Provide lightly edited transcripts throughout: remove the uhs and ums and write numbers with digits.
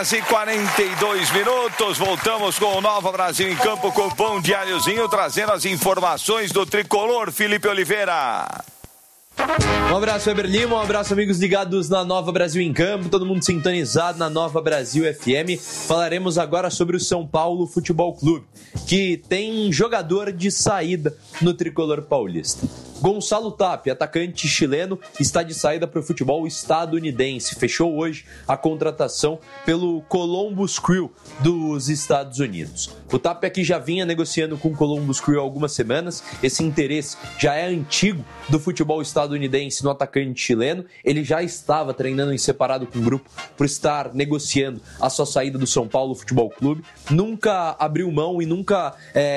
horas e 42 minutos. Voltamos com o Nova Brasil em Campo com o Pão Diáriozinho, trazendo as informações do tricolor. Felipe Oliveira. Um abraço, Weber Lima, um abraço, amigos ligados na Nova Brasil em Campo, todo mundo sintonizado na Nova Brasil FM. Falaremos agora sobre o São Paulo Futebol Clube, que tem jogador de saída no tricolor paulista. Gonçalo Tapia, atacante chileno, está de saída para o futebol estadunidense. Fechou hoje a contratação pelo Columbus Crew dos Estados Unidos. O Tapia aqui já vinha negociando com o Columbus Crew há algumas semanas. Esse interesse já é antigo do futebol estadunidense no atacante chileno. Ele já estava treinando em separado com o grupo por estar negociando a sua saída do São Paulo Futebol Clube. Nunca abriu mão e nunca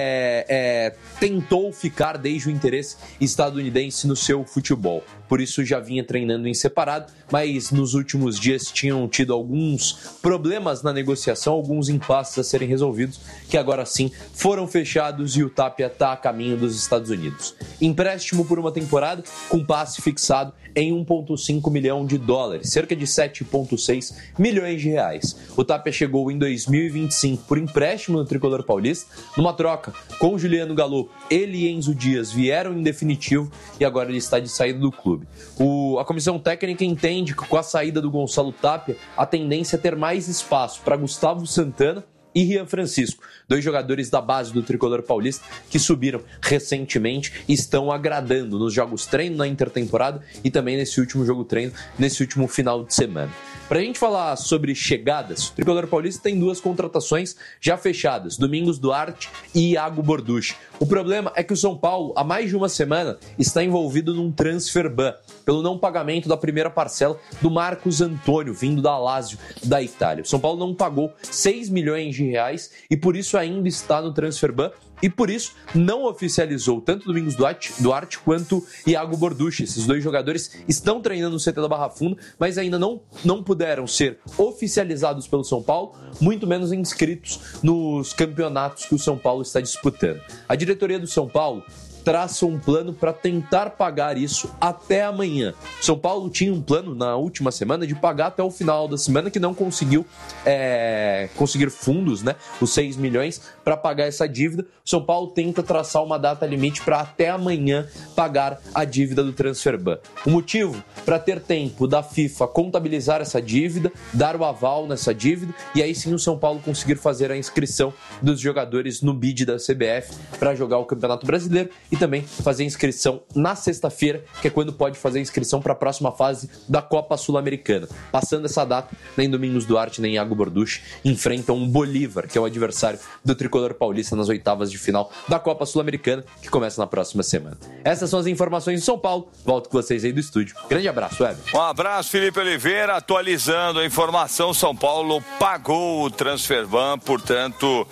tentou ficar desde o interesse estadunidense no seu futebol. Por isso já vinha treinando em separado, mas nos últimos dias tinham tido alguns problemas na negociação, alguns impasses a serem resolvidos, que agora sim foram fechados e o Tapia está a caminho dos Estados Unidos. Empréstimo por uma temporada, com passe fixado em 1,5 milhão de dólares, cerca de 7,6 milhões de reais. O Tapia chegou em 2025 por empréstimo no tricolor paulista, numa troca com Juliano Galo. Ele e Enzo Dias vieram em definitivo e agora ele está de saída do clube. A comissão técnica entende que com a saída do Gonçalo Tapia, a tendência é ter mais espaço para Gustavo Santana e Rian Francisco, dois jogadores da base do tricolor paulista que subiram recentemente e estão agradando nos jogos treino na intertemporada e também nesse último jogo treino, nesse último final de semana. Para a gente falar sobre chegadas, o tricolor paulista tem duas contratações já fechadas, Domingos Duarte e Iago Borducci. O problema é que o São Paulo, há mais de uma semana, está envolvido num transfer ban pelo não pagamento da primeira parcela do Marcos Antônio, vindo da Lazio, da Itália. O São Paulo não pagou 6 milhões de reais e por isso ainda está no transfer ban e por isso não oficializou tanto Domingos Duarte quanto Iago Borducci. Esses dois jogadores estão treinando no CT da Barra Funda, mas ainda não puderam ser oficializados pelo São Paulo, muito menos inscritos nos campeonatos que o São Paulo está disputando. A diretoria do São Paulo traça um plano para tentar pagar isso até amanhã. São Paulo tinha um plano na última semana de pagar até o final da semana, que não conseguiu conseguir fundos, né, os 6 milhões para pagar essa dívida. São Paulo tenta traçar uma data limite para até amanhã pagar a dívida do transfer ban. O motivo? Para ter tempo da FIFA contabilizar essa dívida, dar o aval nessa dívida e aí sim o São Paulo conseguir fazer a inscrição dos jogadores no bid da CBF para jogar o Campeonato Brasileiro e também fazer inscrição na sexta-feira, que é quando pode fazer a inscrição para a próxima fase da Copa Sul-Americana. Passando essa data, nem Domingos Duarte nem Iago Borducci enfrentam um Bolívar, que é o adversário do tricolor paulista nas oitavas de final da Copa Sul-Americana, que começa na próxima semana. Essas são as informações de São Paulo. Volto com vocês aí do estúdio. Grande abraço, Weber. Um abraço, Felipe Oliveira. Atualizando a informação, São Paulo pagou o transfer ban, portanto,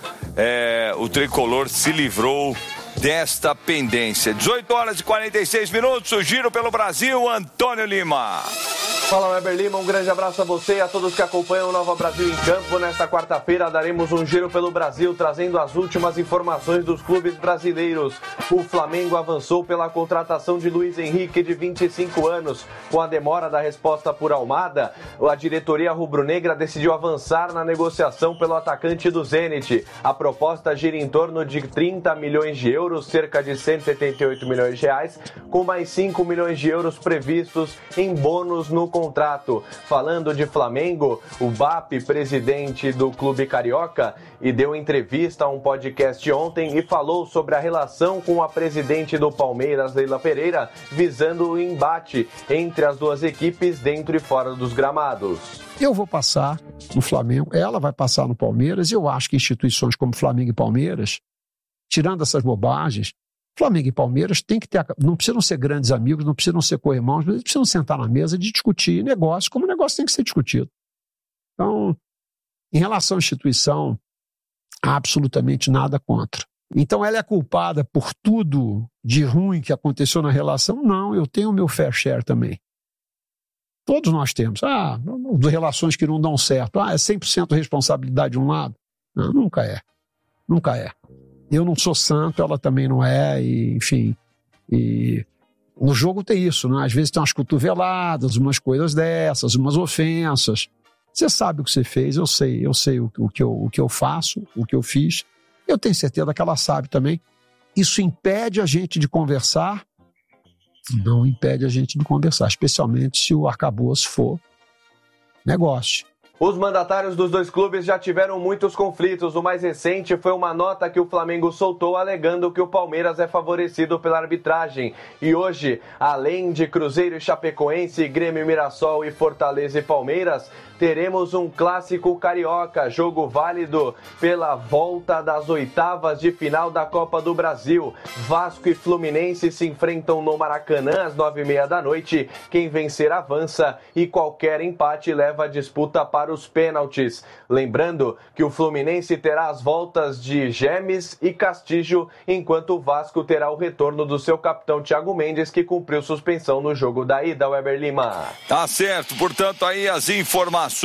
o tricolor se livrou desta pendência. 18 horas e 46 minutos, o giro pelo Brasil, Antônio Lima. Fala, Weber Lima, um grande abraço a você e a todos que acompanham o Nova Brasil em Campo. Nesta quarta-feira daremos um giro pelo Brasil, trazendo as últimas informações dos clubes brasileiros. O Flamengo avançou pela contratação de Luiz Henrique, de 25 anos. Com a demora da resposta por Almada, a diretoria rubro-negra decidiu avançar na negociação pelo atacante do Zenit. A proposta gira em torno de 30 milhões de euros, cerca de 178 milhões de reais, com mais 5 milhões de euros previstos em bônus no contrato. Falando de Flamengo, o BAP, presidente do clube carioca, e deu entrevista a um podcast ontem e falou sobre a relação com a presidente do Palmeiras, Leila Pereira, visando o embate entre as duas equipes dentro e fora dos gramados. Eu vou passar no Flamengo, ela vai passar no Palmeiras, e eu acho que instituições como Flamengo e Palmeiras, tirando essas bobagens, Flamengo e Palmeiras tem que ter, não precisam ser grandes amigos, não precisam ser co-irmãos, mas eles precisam sentar na mesa e discutir negócio, como o negócio tem que ser discutido. Então, em relação à instituição, há absolutamente nada contra. Então, ela é culpada por tudo de ruim que aconteceu na relação? Não, eu tenho o meu fair share também. Todos nós temos. De relações que não dão certo. É 100% responsabilidade de um lado? Não, nunca é. Nunca é. Eu não sou santo, ela também não é, e, enfim. E no jogo tem isso, né? Às vezes tem umas cotoveladas, umas coisas dessas, umas ofensas. Você sabe o que você fez, eu sei o que eu faço, o que eu fiz. Eu tenho certeza que ela sabe também. Isso impede a gente de conversar? Não impede a gente de conversar, especialmente se o arcabouço for negócio. Os mandatários dos dois clubes já tiveram muitos conflitos. O mais recente foi uma nota que o Flamengo soltou alegando que o Palmeiras é favorecido pela arbitragem. E hoje, além de Cruzeiro e Chapecoense, Grêmio, Mirassol e Fortaleza e Palmeiras, teremos um clássico carioca, jogo válido pela volta das oitavas de final da Copa do Brasil. Vasco e Fluminense se enfrentam no Maracanã às 9h30 da noite. Quem vencer avança e qualquer empate leva a disputa para os pênaltis. Lembrando que o Fluminense terá as voltas de Gemes e Castillo, enquanto o Vasco terá o retorno do seu capitão Thiago Mendes, que cumpriu suspensão no jogo da ida, Weber Lima. Tá certo, portanto aí as informações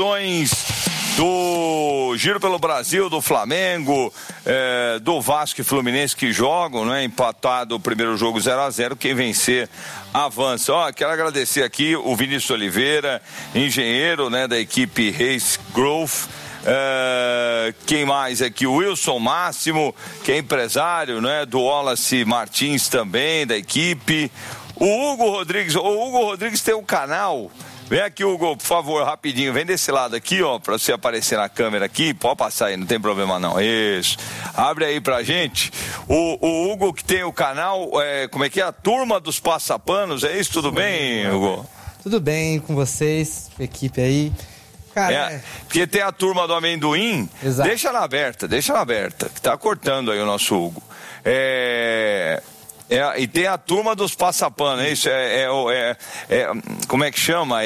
do Giro pelo Brasil, do Flamengo, do Vasco e Fluminense que jogam, né? Empatado o primeiro jogo 0-0, quem vencer avança. Quero agradecer aqui o Vinícius Oliveira, engenheiro, né, da equipe Reis Growth. Quem mais aqui? O Wilson Máximo, que é empresário, né, do Wallace Martins também, da equipe. O Hugo Rodrigues tem um canal. Vem aqui, Hugo, por favor, rapidinho. Vem desse lado aqui, pra você aparecer na câmera aqui. Pode passar aí, não tem problema não. Isso. Abre aí pra gente. O Hugo, que tem o canal, como é que é? A Turma dos Passapanos, é isso? Tudo bem, Hugo? Tudo bem com vocês, equipe aí. Cara, porque tem a Turma do Amendoim. Exato. Deixa ela aberta, que tá cortando aí o nosso Hugo. E tem a Turma dos Passapanos, é isso? Como é que chama?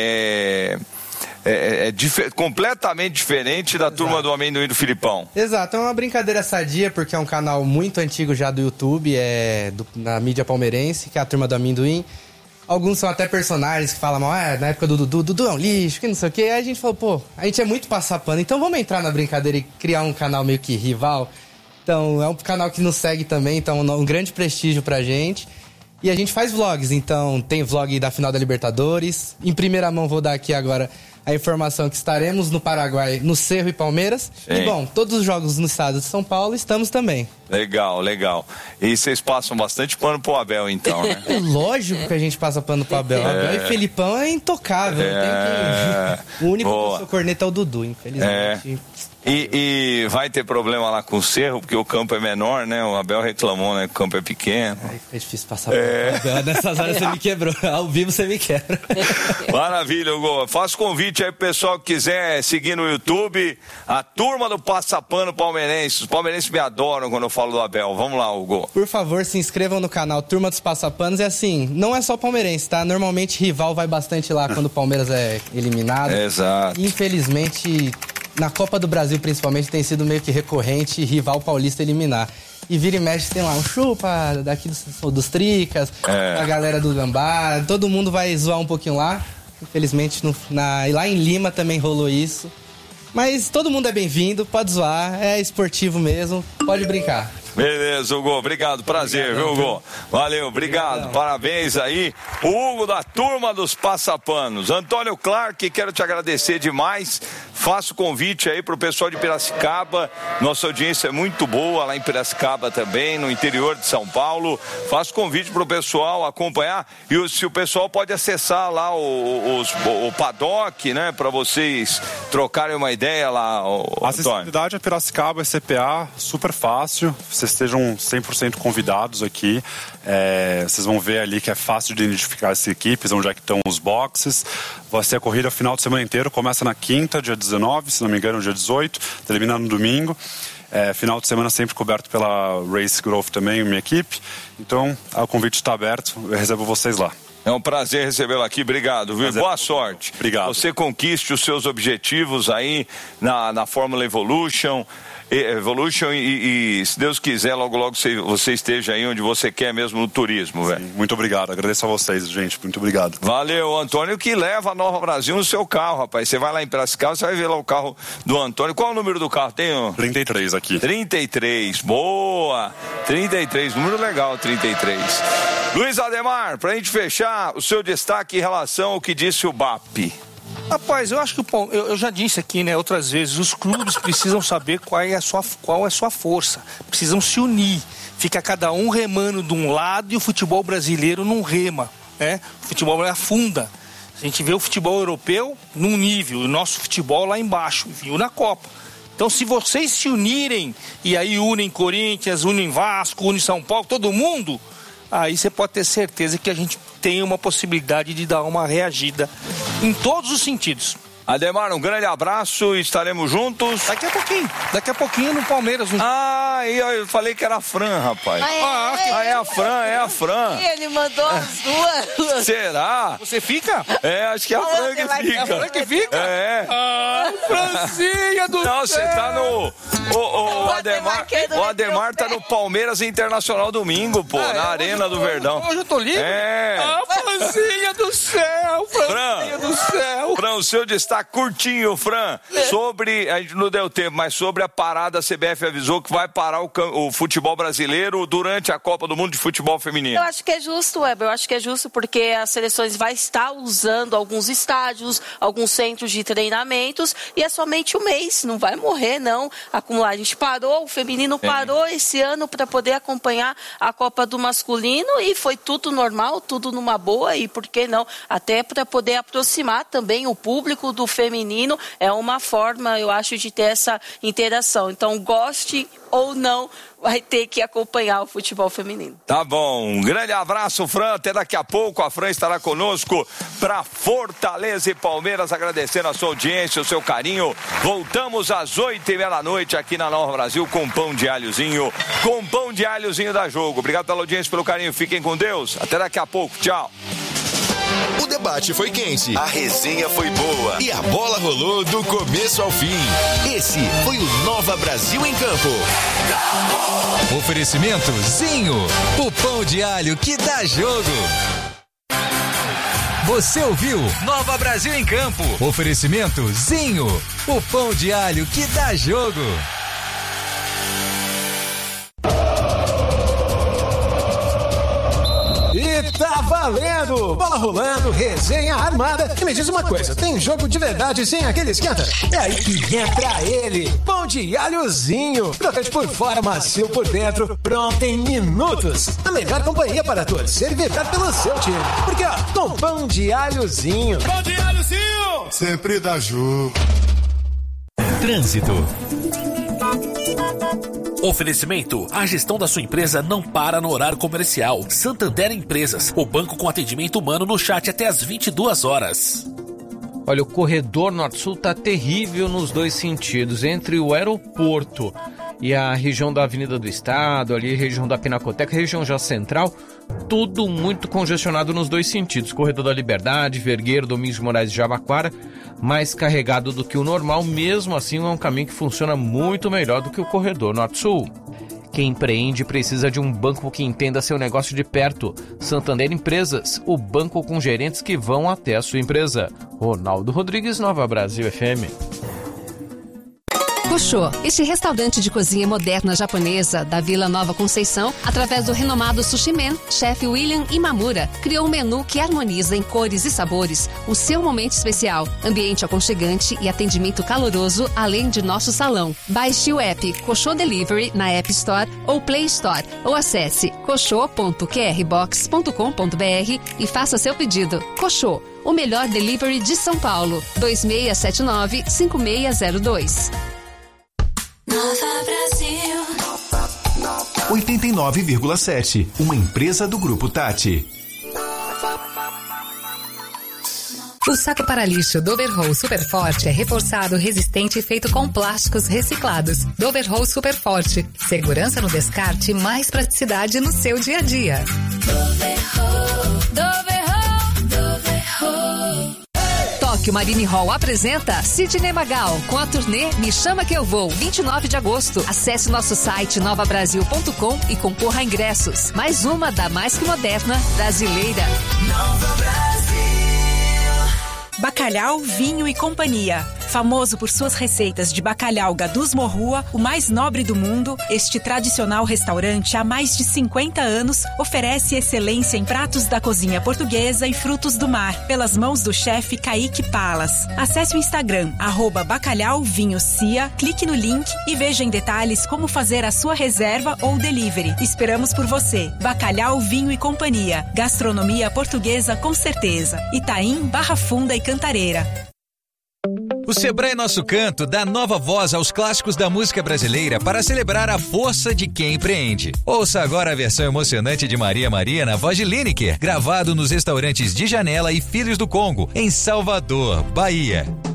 Completamente diferente da Turma do Amendoim do Filipão. Exato, é uma brincadeira sadia, porque é um canal muito antigo já do YouTube, na mídia palmeirense, que é a Turma do Amendoim. Alguns são até personagens que falam mal, na época do Dudu é um lixo, que não sei o quê. Aí a gente falou, a gente é muito passapano, então vamos entrar na brincadeira e criar um canal meio que rival. Então, é um canal que nos segue também, então um grande prestígio pra gente. E a gente faz vlogs, então tem vlog da final da Libertadores. Em primeira mão vou dar aqui agora a informação que estaremos no Paraguai, no Cerro e Palmeiras. Sim. E bom, todos os jogos no estado de São Paulo estamos também. Legal. E vocês passam bastante pano pro Abel, então, né? É lógico que a gente passa pano pro Abel. Abel e Felipão é intocável. O único que eu sou corneta é o Dudu, infelizmente. E vai ter problema lá com o Cerro, porque o campo é menor, né? O Abel reclamou, né? Que o campo é pequeno. É difícil passar por Abel. Nessas horas você me quebrou. Ao vivo você me quebra. Maravilha, Hugo. Faço convite aí pro pessoal que quiser seguir no YouTube a Turma do Passapano Palmeirense. Os palmeirenses me adoram quando eu falo do Abel. Vamos lá, Hugo. Por favor, se inscrevam no canal Turma dos Passapanos. E assim, não é só palmeirense, tá? Normalmente rival vai bastante lá quando o Palmeiras é eliminado. Exato. Infelizmente, na Copa do Brasil, principalmente, tem sido meio que recorrente rival paulista eliminar. E vira e mexe, tem lá um chupa daqui dos Tricas, a galera do Gambá, todo mundo vai zoar um pouquinho lá. Infelizmente, lá em Lima também rolou isso. Mas todo mundo é bem-vindo, pode zoar, é esportivo mesmo, pode brincar. Beleza, Hugo, obrigado, prazer, viu, Hugo? Valeu, obrigado, parabéns aí. O Hugo da Turma dos Passapanos. Antônio Clark, quero te agradecer demais. Faço convite aí pro pessoal de Piracicaba. Nossa audiência é muito boa lá em Piracicaba também, no interior de São Paulo. Faço convite pro pessoal acompanhar. E se o pessoal pode acessar lá o paddock, né, para vocês trocarem uma ideia lá, A acessibilidade a Piracicaba é CPA, super fácil. Vocês estejam 100% convidados aqui. Vocês vão ver ali que é fácil de identificar as equipes, onde é que estão os boxes. Vai ser a corrida final de semana inteiro. Começa na quinta, dia 19, se não me engano, dia 18. Termina no domingo. Final de semana sempre coberto pela Race Growth também, minha equipe. Então, o convite está aberto. Eu recebo vocês lá. É um prazer recebê-lo aqui, obrigado, viu? Boa sorte. Obrigado. Você conquiste os seus objetivos aí na Fórmula Evolution e se Deus quiser, logo você esteja aí onde você quer mesmo no turismo, velho. Muito obrigado, agradeço a vocês, gente, muito obrigado. Valeu, Antônio, que leva a Nova Brasil no seu carro, rapaz. Você vai lá em Piracicaba, você vai ver lá o carro do Antônio. Qual é o número do carro? Tem 33 aqui. 33, boa! 33, número legal, 33. Luiz Ademar, pra gente fechar, o seu destaque em relação ao que disse o BAP. Rapaz, eu acho que eu já disse aqui, né, outras vezes, os clubes precisam saber qual é a sua força. Precisam se unir. Fica cada um remando de um lado e o futebol brasileiro não rema, né? O futebol afunda. A gente vê o futebol europeu num nível, o nosso futebol lá embaixo, viu na Copa. Então, se vocês se unirem, e aí unem Corinthians, unem Vasco, unem São Paulo, todo mundo, aí você pode ter certeza que a gente tem uma possibilidade de dar uma reagida em todos os sentidos. Ademar, um grande abraço, estaremos juntos. Daqui a pouquinho no Palmeiras. Eu falei que era a Fran, rapaz. É a Fran. Ele mandou as duas. Será? Você fica? Acho que é a Fran que fica. É a Fran que fica? Francinha do Não, você tá no... O Ademar tá no Palmeiras Internacional domingo, pô, na Arena do Verdão. Hoje eu tô livre? Francinha do céu, Francinha do céu. Fran, o seu destaque curtinho, Fran, sobre, a gente não deu tempo, mas sobre a parada, a CBF avisou que vai parar o futebol brasileiro durante a Copa do Mundo de Futebol Feminino. Eu acho que é justo, Weber, porque as seleções vai estar usando alguns estádios, alguns centros de treinamentos, e é somente um mês, não vai morrer, não. Acumular. A gente parou, o feminino parou esse ano para poder acompanhar a Copa do masculino e foi tudo normal, tudo numa boa, e por que não? Até para poder aproximar também o público do feminino, é uma forma, eu acho, de ter essa interação. Então, goste ou não, vai ter que acompanhar o futebol feminino. Tá bom, um grande abraço, Fran, até daqui a pouco. A Fran estará conosco para Fortaleza e Palmeiras, agradecendo a sua audiência, o seu carinho. Voltamos às 8h30 da noite aqui na Nova Brasil com pão de alhozinho da Jogo. Obrigado pela audiência, pelo carinho, fiquem com Deus, até daqui a pouco, tchau. O debate foi quente, a resenha foi boa e a bola rolou do começo ao fim. Esse foi o Nova Brasil em Campo. Oferecimento Zinho, o pão de alho que dá jogo. Você ouviu Nova Brasil em Campo. Oferecimento Zinho, o pão de alho que dá jogo. E tá valendo! Bola rolando, resenha armada. E me diz uma coisa, tem jogo de verdade sem aquele esquenta? É aí que entra ele, pão de alhozinho. Crocante por fora, macio por dentro, pronto em minutos. A melhor companhia para torcer e vibrar pelo seu time. Porque ó, com pão de alhozinho. Pão de alhozinho! Sempre dá jogo. Trânsito. Oferecimento: a gestão da sua empresa não para no horário comercial. Santander Empresas, o banco com atendimento humano no chat até às 22 horas. Olha, o corredor norte-sul tá terrível nos dois sentidos. Entre o aeroporto e a região da Avenida do Estado, ali região da Pinacoteca, região já central, tudo muito congestionado nos dois sentidos. Corredor da Liberdade, Vergueiro, Domingos de Moraes e Jabaquara, mais carregado do que o normal. Mesmo assim, é um caminho que funciona muito melhor do que o corredor norte-sul. Quem empreende precisa de um banco que entenda seu negócio de perto. Santander Empresas, o banco com gerentes que vão até a sua empresa. Ronaldo Rodrigues, Nova Brasil FM. Koshô, este restaurante de cozinha moderna japonesa da Vila Nova Conceição, através do renomado Sushi Man, chefe William Imamura, criou um menu que harmoniza em cores e sabores o seu momento especial, ambiente aconchegante e atendimento caloroso, além de nosso salão. Baixe o app Koshô Delivery na App Store ou Play Store, ou acesse koshô.qrbox.com.br e faça seu pedido. Koshô, o melhor delivery de São Paulo, 2679-5602. Nova Brasil 89,7, uma empresa do Grupo Tati. O saco para lixo Doverroll Super Forte é reforçado, resistente e feito com plásticos reciclados. Doverroll Super Forte, segurança no descarte e mais praticidade no seu dia a dia. Tóquio Marine Hall apresenta Sidney Magal com a turnê Me Chama Que Eu Vou, 29 de agosto. Acesse nosso site novabrasil.com e concorra a ingressos. Mais uma da mais que moderna brasileira. Nova Brasil. Bacalhau, Vinho e Companhia. Famoso por suas receitas de bacalhau Gadus Morrua, o mais nobre do mundo, este tradicional restaurante há mais de 50 anos oferece excelência em pratos da cozinha portuguesa e frutos do mar, pelas mãos do chefe Kaique Palas. Acesse o Instagram, @bacalhauvinhocia, clique no link e veja em detalhes como fazer a sua reserva ou delivery. Esperamos por você. Bacalhau, Vinho e Companhia. Gastronomia portuguesa com certeza. Itaim, Barra Funda e Cantareira. O Sebrae Nosso Canto dá nova voz aos clássicos da música brasileira para celebrar a força de quem empreende. Ouça agora a versão emocionante de Maria Maria na voz de Lineker, gravado nos restaurantes de Janela e Filhos do Congo, em Salvador, Bahia.